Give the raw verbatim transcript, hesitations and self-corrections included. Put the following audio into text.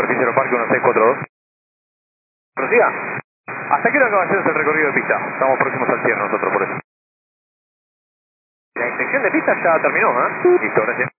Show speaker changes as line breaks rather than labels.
Orticero Parque uno seis cuatro dos. Prosiga. ¿Hasta qué hora acaba de hacerse el recorrido de pista? Estamos próximos al cierre nosotros por eso. La inspección de pista ya terminó, ¿eh? Listo, gracias.